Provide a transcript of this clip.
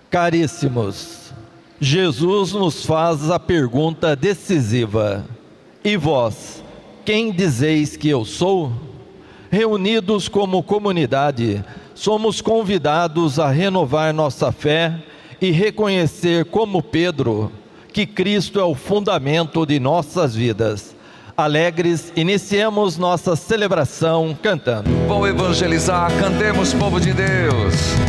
Caríssimos, Jesus nos faz a pergunta decisiva: e vós, quem dizeis que eu sou? Reunidos como comunidade, somos convidados a renovar nossa fé e reconhecer, como Pedro, que Cristo é o fundamento de nossas vidas. Alegres, iniciemos nossa celebração cantando. Vou evangelizar, cantemos, povo de Deus.